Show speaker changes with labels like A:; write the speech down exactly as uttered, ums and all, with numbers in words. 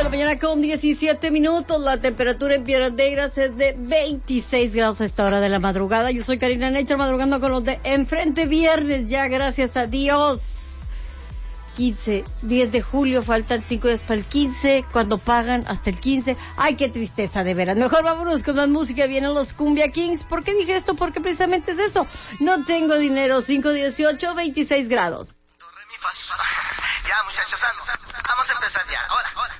A: de la mañana con diecisiete minutos. La temperatura en Piedras Negras es de veintiséis grados a esta hora de la madrugada. Yo soy Karina Nature, madrugando con los de Enfrente. Viernes ya, gracias a Dios. quince, diez de julio, faltan cinco días para el quince, cuando pagan hasta el quince. Ay, qué tristeza, de veras. Mejor vámonos con la música. Vienen los Cumbia Kings. ¿Por qué dije esto? Porque precisamente es eso. No tengo dinero. cinco dieciocho, veintiséis grados.
B: Ya, muchachos, vamos a empezar ya. Ahora, ahora.